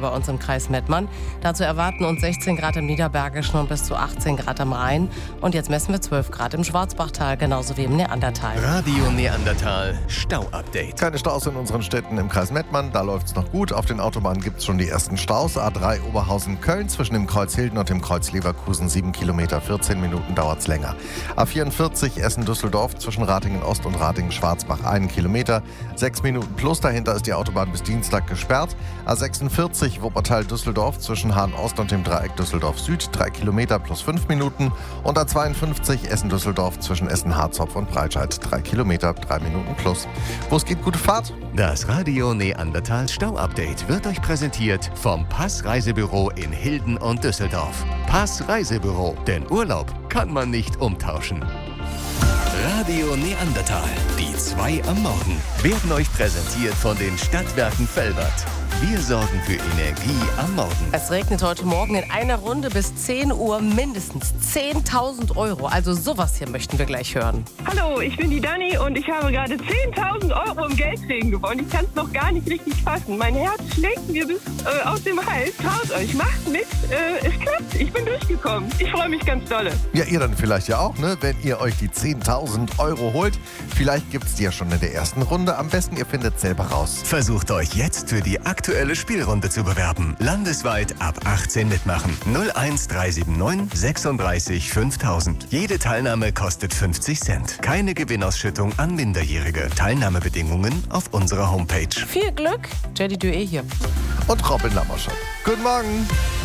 bei uns im Kreis Mettmann. Dazu erwarten uns 16 Grad im Niederbergischen und bis zu 18 Grad am Rhein. Und jetzt messen wir 12 Grad im Schwarzbachtal, genauso wie im Neandertal. Radio Neandertal, Stau-Update. Keine Staus in unseren Städten im Kreis Mettmann, da läuft es noch gut. Auf den Autobahnen gibt es schon die ersten Staus. A3 Oberhausen-Köln zwischen dem Kreuz Hilden und dem Kreuz Leverkusen 7 Kilometer, 14 Minuten dauert es länger. A44 Essen-Düsseldorf zwischen Ratingen-Ost und Ratingen-Schwarzbach 1 Kilometer, 6 Minuten plus. Dahinter ist die Autobahn bis Dienstag gesperrt. A46 Wuppertal-Düsseldorf zwischen Hahn-Ost und dem Dreieck Düsseldorf-Süd 3 Kilometer plus 5 Minuten. Und A52 Essen-Düsseldorf zwischen Essen-Harzopf und Breitscheid 3 Kilometer, 3 Minuten plus. Wo es geht, gute Fahrt. Das Radio Neandertal Stau-Update wird euch präsentiert vom Pass Reisebüro in Hilden und Düsseldorf. Pass Reisebüro, denn Urlaub kann man nicht umtauschen. Radio Neandertal, die 2 am Morgen, werden euch präsentiert von den Stadtwerken Velbert. Wir sorgen für Energie am Morgen. Es regnet heute Morgen in einer Runde bis 10 Uhr mindestens 10.000 Euro. Also sowas hier möchten wir gleich hören. Hallo, ich bin die Dani und ich habe gerade 10.000 Euro im Geldregen gewonnen. Ich kann es noch gar nicht richtig fassen. Mein Herz schlägt mir bis aus dem Hals. Traut euch, macht mit. Es klappt. Ich bin durchgekommen. Ich freue mich ganz dolle. Ja, ihr dann vielleicht ja auch, ne? Wenn ihr euch die 10.000 Euro holt. Vielleicht gibt es die ja schon in der ersten Runde. Am besten, ihr findet selber raus. Versucht euch jetzt für die aktuelle Spielrunde zu bewerben. Landesweit ab 18 mitmachen. 01379 36 5000. Jede Teilnahme kostet 50 Cent. Keine Gewinnausschüttung an Minderjährige. Teilnahmebedingungen auf unserer Homepage. Viel Glück, Jenny Dué hier. Und Robin Lammerschott. Guten Morgen.